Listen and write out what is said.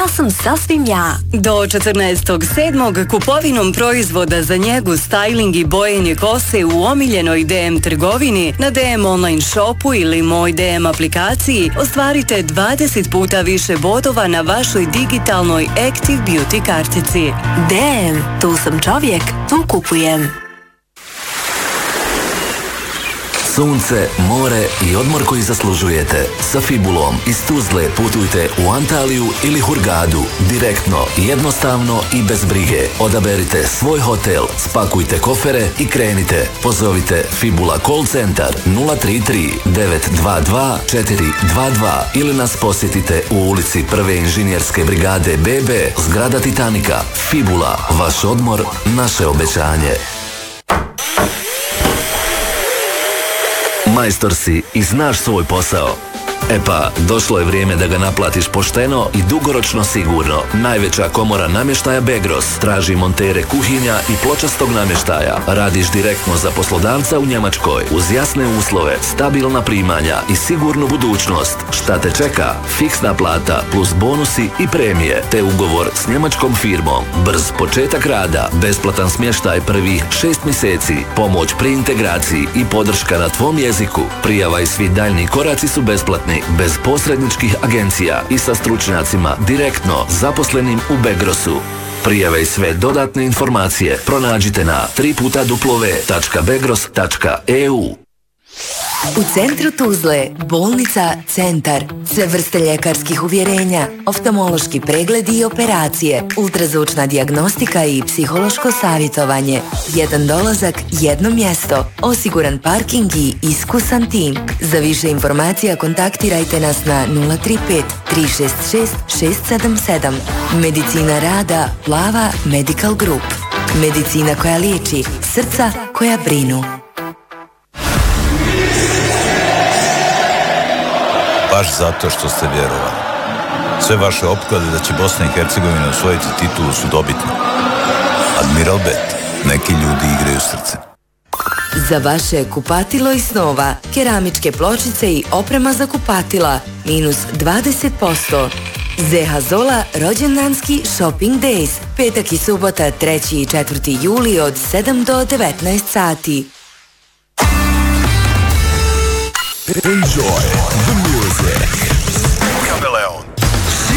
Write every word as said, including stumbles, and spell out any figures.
sam sasvim ja. Do četrnaestog sedmog kupovinom proizvoda za njegu, styling i bojenje kose u omiljenoj D M trgovini, na D M online shopu ili Moj D M aplikaciji ostvarite dvadeset puta više bodova na vašoj digitalnoj Active Beauty kartici. D M, tu sam čovjek, tu kupujem. Sunce, more i odmor koji zaslužujete. Sa Fibulom iz Tuzle putujte u Antaliju ili Hurgadu. Direktno, jednostavno i bez brige. Odaberite svoj hotel, spakujte kofere i krenite. Pozovite Fibula call centar nula tri tri devet dva dva četiri dva dva ili nas posjetite u ulici Prve inženjerske brigade B B, zgrada Titanika. Fibula, vaš odmor, naše obećanje. Majstor si i znaš svoj posao. E pa, došlo je vrijeme da ga naplatiš pošteno i dugoročno sigurno. Najveća komora namještaja Begros traži montere kuhinja i pločastog namještaja. Radiš direktno za poslodavca u Njemačkoj uz jasne uslove, stabilna primanja i sigurnu budućnost. Šta te čeka? Fiksna plata plus bonusi i premije, te ugovor s njemačkom firmom. Brz početak rada, besplatan smještaj prvih šest mjeseci, pomoć pri integraciji i podrška na tvom jeziku. Prijava i svi daljni koraci su besplatni, bez posredničkih agencija i sa stručnjacima direktno zaposlenim u Begrosu. Prijave i sve dodatne informacije pronađite na w w w tačka begros tačka e u. U centru Tuzle, bolnica Centar. Sve vrste ljekarskih uvjerenja, oftalmološki pregledi i operacije, ultrazvučna dijagnostika i psihološko savjetovanje. Jedan dolazak, jedno mjesto, osiguran parking i iskusan tim. Za više informacija kontaktirajte nas na nula tri pet tri šest šest šest sedam sedam. Medicina rada Plava Medical Group. Medicina koja liječi, srca koja brinu. Baš zato što ste vjerovali. Sve vaše opklade da će Bosna i Hercegovina osvojiti titulu su dobitne. Admiral Bet. Neki ljudi igraju srce. Za vaše kupatilo i snova, keramičke pločice i oprema za kupatila, minus dvadeset posto. Zeha Zola rođendanski shopping days, petak i subota treći i četvrti juli od sedam do devetnaest sati. Enjoy the music.